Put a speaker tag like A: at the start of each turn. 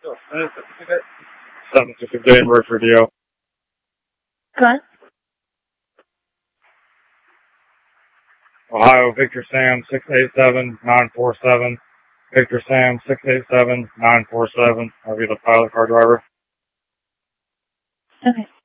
A: 7th of January for DO.
B: Go ahead.
A: Ohio, Victor Sam 687-947. Victor Sam 687-947. I'll be the pilot car driver.
B: Okay.